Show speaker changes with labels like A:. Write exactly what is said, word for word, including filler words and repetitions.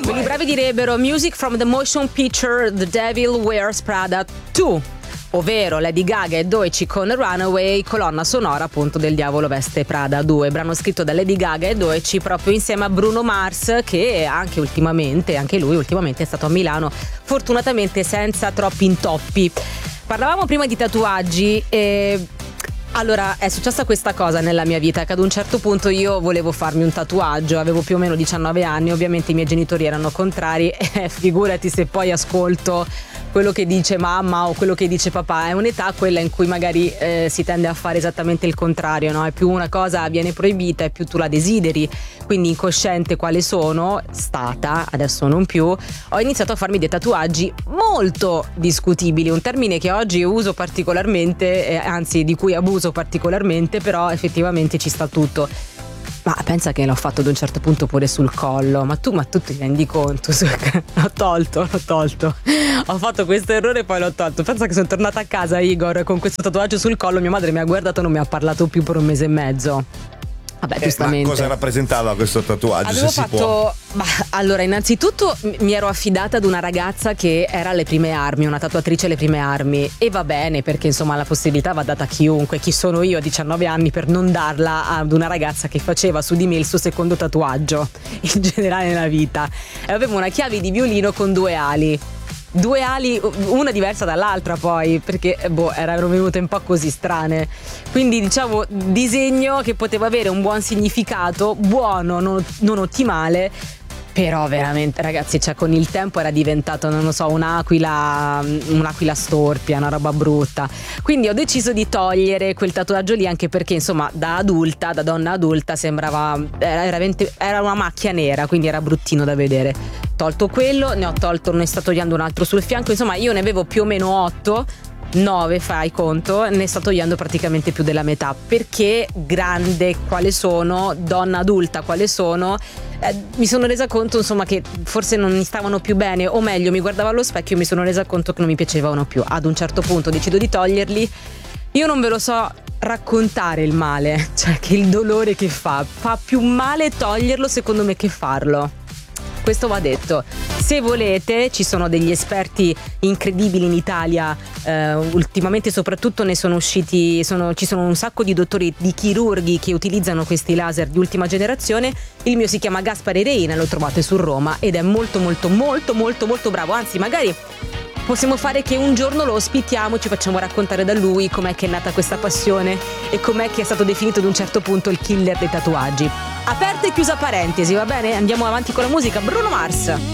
A: Quelli bravi direbbero Music from the motion picture The Devil Wears Prada due, ovvero Lady Gaga e Doechii con Runaway, colonna sonora appunto del Diavolo veste Prada due, brano scritto da Lady Gaga e Doechii proprio insieme a Bruno Mars, che anche ultimamente, anche lui ultimamente è stato a Milano, fortunatamente senza troppi intoppi. Parlavamo prima di tatuaggi e... Allora, è successa questa cosa nella mia vita, che ad un certo punto io volevo farmi un tatuaggio, avevo più o meno diciannove anni, ovviamente i miei genitori erano contrari e figurati se poi ascolto quello che dice mamma o quello che dice papà. È un'età quella in cui magari eh, si tende a fare esattamente il contrario, no? È più una cosa viene proibita e più tu la desideri, quindi incosciente quale sono stata, adesso non più, ho iniziato a farmi dei tatuaggi molto discutibili, un termine che oggi uso particolarmente, eh, anzi di cui abuso particolarmente, però effettivamente ci sta tutto. Ma pensa che l'ho fatto ad un certo punto pure sul collo, ma tu, ma tu ti rendi conto? L'ho tolto, l'ho tolto. Ho fatto questo errore e poi l'ho tolto. Pensa che sono tornata a casa, Igor, con questo tatuaggio sul collo, mia madre mi ha guardato e non mi ha parlato più per un mese e mezzo. Vabbè,
B: eh,
A: giustamente.
B: Ma cosa rappresentava questo tatuaggio?
A: Avevo
B: se
A: fatto,
B: si può?
A: bah, allora, innanzitutto mi ero affidata ad una ragazza che era alle prime armi, una tatuatrice alle prime armi, e va bene perché insomma la possibilità va data a chiunque. Chi sono io a diciannove anni per non darla ad una ragazza che faceva su di me il suo secondo tatuaggio in generale nella vita? E avevo una chiave di violino con due ali. Due ali, una diversa dall'altra poi, perché boh, erano venute un po' così strane. Quindi diciamo disegno che poteva avere un buon significato, buono, non, non ottimale. Però veramente ragazzi, cioè con il tempo era diventato, non lo so, un'aquila un'aquila storpia, una roba brutta. Quindi ho deciso di togliere quel tatuaggio lì, anche perché insomma da adulta, da donna adulta sembrava, era, veramente, era una macchia nera, quindi era bruttino da vedere. Tolto quello, ne ho tolto, ne sto togliendo un altro sul fianco, insomma io ne avevo più o meno otto, nove fai conto, ne sto togliendo praticamente più della metà, perché grande quale sono, donna adulta quale sono, eh, mi sono resa conto insomma che forse non mi stavano più bene, o meglio mi guardavo allo specchio e mi sono resa conto che non mi piacevano più. Ad un certo punto decido di toglierli. Io non ve lo so raccontare il male, cioè che il dolore che fa, fa più male toglierlo secondo me che farlo. Questo va detto. Se volete, ci sono degli esperti incredibili in Italia, eh, ultimamente soprattutto ne sono usciti, sono, ci sono un sacco di dottori, di chirurghi che utilizzano questi laser di ultima generazione. Il mio si chiama Gaspare Reina, lo trovate su Roma ed è molto molto molto molto molto bravo, anzi magari possiamo fare che un giorno lo ospitiamo, ci facciamo raccontare da lui com'è che è nata questa passione e com'è che è stato definito ad un certo punto il killer dei tatuaggi. Aperta e chiusa parentesi, va bene? Andiamo avanti con la musica. Bruno Mars.